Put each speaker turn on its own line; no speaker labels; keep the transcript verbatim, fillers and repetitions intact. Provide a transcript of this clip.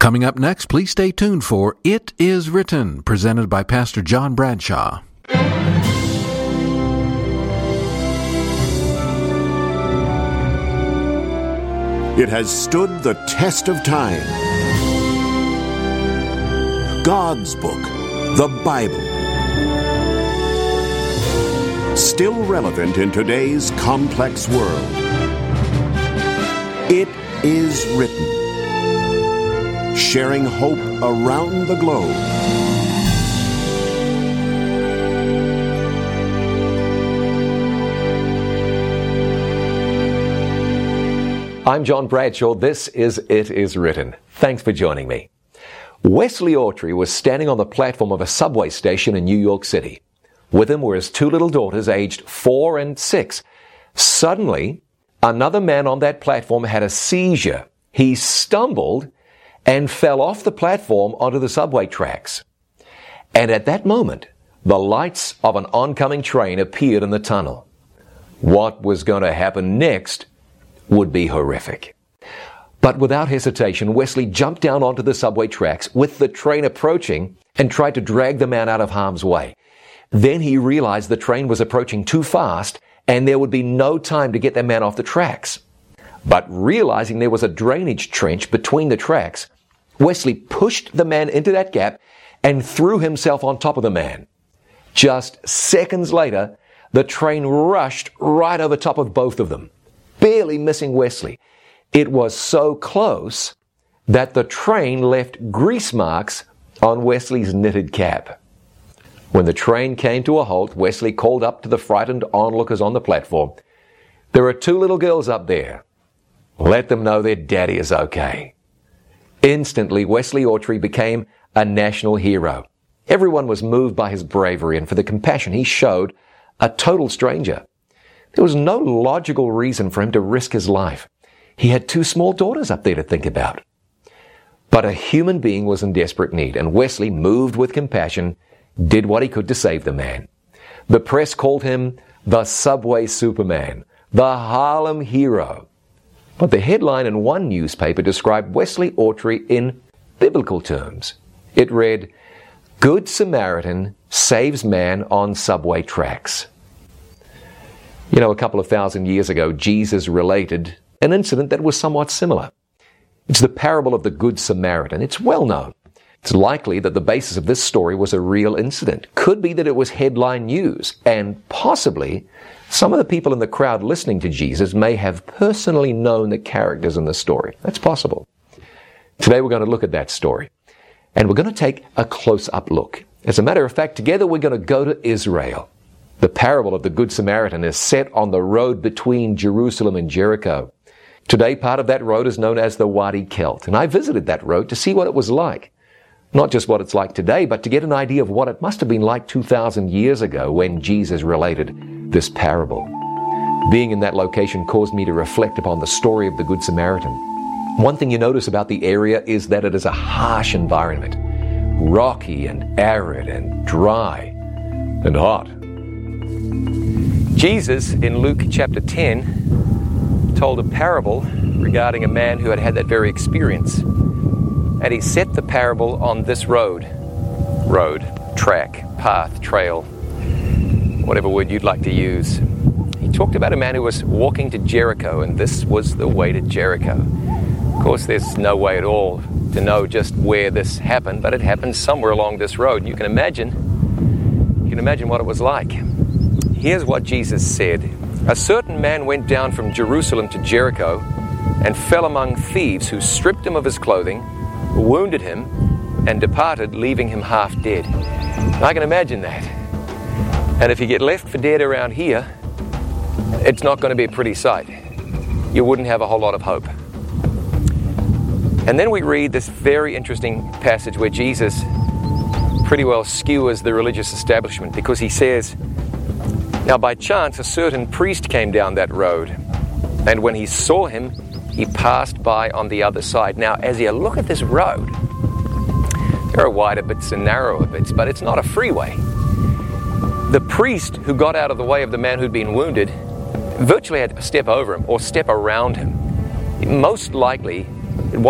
Coming up next, please stay tuned for It Is Written, presented by Pastor John Bradshaw.
It has stood the test of time. God's book, the Bible. Still relevant in today's complex world. It is written. Sharing hope around the globe.
I'm John Bradshaw. This is It Is Written. Thanks for joining me. Wesley Autry was standing on the platform of a subway station in New York City. With him were his two little daughters, aged four and six. Suddenly, another man on that platform had a seizure. He stumbled and fell off the platform onto the subway tracks. And at that moment, the lights of an oncoming train appeared in the tunnel. What was going to happen next would be horrific. But without hesitation, Wesley jumped down onto the subway tracks with the train approaching and tried to drag the man out of harm's way. Then he realized the train was approaching too fast and there would be no time to get the man off the tracks. But realizing there was a drainage trench between the tracks, Wesley pushed the man into that gap and threw himself on top of the man. Just seconds later, the train rushed right over top of both of them, barely missing Wesley. It was so close that the train left grease marks on Wesley's knitted cap. When the train came to a halt, Wesley called up to the frightened onlookers on the platform, "There are two little girls up there. Let them know their daddy is okay." Instantly, Wesley Autry became a national hero. Everyone was moved by his bravery and for the compassion he showed a total stranger. There was no logical reason for him to risk his life. He had two small daughters up there to think about. But a human being was in desperate need, and Wesley, moved with compassion, did what he could to save the man. The press called him the Subway Superman, the Harlem Hero. But the headline in one newspaper described Wesley Autry in biblical terms. It read, "Good Samaritan saves man on subway tracks." You know, a couple of thousand years ago, Jesus related an incident that was somewhat similar. It's the parable of the Good Samaritan. It's well known. It's likely that the basis of this story was a real incident. Could be that it was headline news, and possibly some of the people in the crowd listening to Jesus may have personally known the characters in the story. That's possible. Today we're going to look at that story, and we're going to take a close-up look. As a matter of fact, together we're going to go to Israel. The parable of the Good Samaritan is set on the road between Jerusalem and Jericho. Today, part of that road is known as the Wadi Kelt, and I visited that road to see what it was like. Not just what it's like today, but to get an idea of what it must have been like two thousand years ago when Jesus related this parable. Being in that location caused me to reflect upon the story of the Good Samaritan. One thing you notice about the area is that it is a harsh environment, rocky and arid and dry and hot. Jesus, in Luke chapter ten, told a parable regarding a man who had had that very experience. And he set the parable on this road, road, track, path, trail, whatever word you'd like to use. He talked about a man who was walking to Jericho, and this was the way to Jericho. Of course, there's no way at all to know just where this happened, but it happened somewhere along this road. And you can imagine, you can imagine what it was like. Here's what Jesus said. "A certain man went down from Jerusalem to Jericho and fell among thieves who stripped him of his clothing, wounded him, and departed, leaving him half dead." I can imagine that. And if you get left for dead around here, it's not going to be a pretty sight. You wouldn't have a whole lot of hope. And then we read this very interesting passage where Jesus pretty well skewers the religious establishment, because he says, "Now by chance a certain priest came down that road, and when he saw him, he passed by on the other side." Now, as you look at this road, there are wider bits and narrower bits, but it's not a freeway. The priest who got out of the way of the man who'd been wounded virtually had to step over him or step around him. Most likely, it